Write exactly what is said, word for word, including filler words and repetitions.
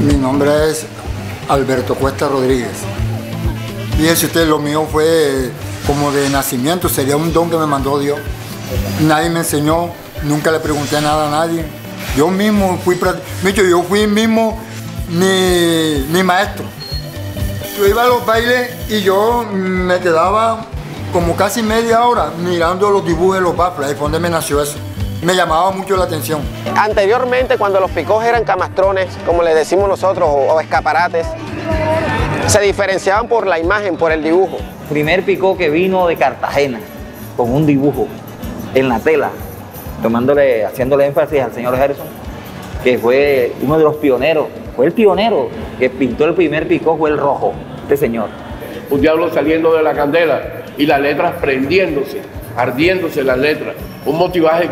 Mi nombre es Alberto Cuesta Rodríguez. Fíjese usted, lo mío fue como de nacimiento, sería un don que me mandó Dios. Nadie me enseñó, nunca le pregunté nada a nadie. Yo mismo fui, yo fui mismo mi, mi maestro. Yo iba a los bailes y yo me quedaba como casi media hora mirando los dibujos de los bafles, ahí fue donde me nació eso. Me llamaba mucho la atención. Anteriormente, cuando los picós eran camastrones, como les decimos nosotros, o, o escaparates, se diferenciaban por la imagen, por el dibujo. Primer picó que vino de Cartagena, con un dibujo en la tela, tomándole, haciéndole énfasis al señor Gerson, que fue uno de los pioneros, fue el pionero que pintó el primer picó, fue el rojo, este señor. Un diablo saliendo de la candela y las letras prendiéndose, ardiéndose las letras, un motivaje